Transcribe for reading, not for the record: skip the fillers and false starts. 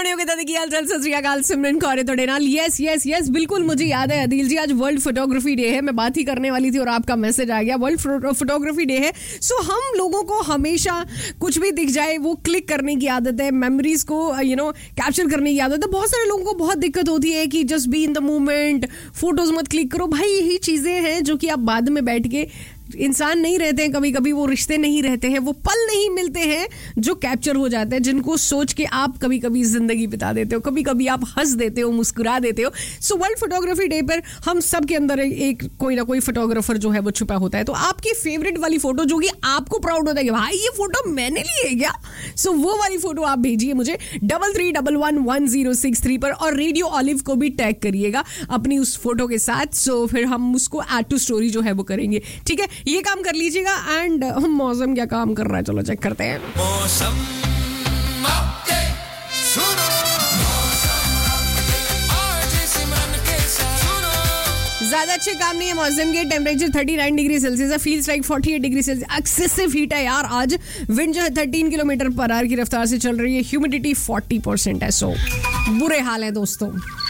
सोने के दादी की हालचाल सत श्री अकाल सिमरन कौर तोड़े नाल यस बिल्कुल मुझे याद है अदिल जी आज वर्ल्ड फोटोग्राफी डे है. मैं बात ही करने वाली थी और आपका मैसेज आ गया. वर्ल्ड फोटोग्राफी डे है. सो हम लोगों को हमेशा कुछ भी दिख जाए वो क्लिक करने की आदत है, मेमोरीज को कैप्चर करने की आदत है. बहुत सारे लोगों को बहुत दिक्कत होती है कि just be in the moment, photos मत क्लिक करो. भाई यही चीजें हैं जो कि आप बाद में बैठ के, इंसान नहीं रहते हैं, कभी कभी वो रिश्ते नहीं रहते हैं, वो पल नहीं मिलते हैं जो कैप्चर हो जाते हैं, जिनको सोच के आप कभी कभी जिंदगी बिता देते हो, कभी कभी आप हंस देते हो, मुस्कुरा देते हो. सो वर्ल्ड फोटोग्राफी डे पर हम सब के अंदर एक कोई ना कोई फोटोग्राफर जो है वो छुपा होता है. तो आपकी फेवरेट वाली फोटो जो कि आपको प्राउड होता है कि भाई ये फोटो मैंने ली है क्या, सो वो वाली फोटो आप भेजिए मुझे 33111063 पर और रेडियो ऑलिव को भी टैग करिएगा अपनी उस फोटो के साथ. सो फिर हम उसको ऐड टू स्टोरी जो है वो करेंगे. ठीक है, ये काम कर लीजिएगा. एंड मौसम क्या काम कर रहा है, चलो चेक करते हैं. मौसम ज्यादा अच्छे काम नहीं है मौसम के. टेम्परेचर 39 डिग्री सेल्सियस है, feels like 48 degree Celsius. Excessive heat है यार आज. विंड जो है 13 किलोमीटर पर आवर की रफ्तार से चल रही है. ह्यूमिडिटी 40% है. सो बुरे हाल है दोस्तों.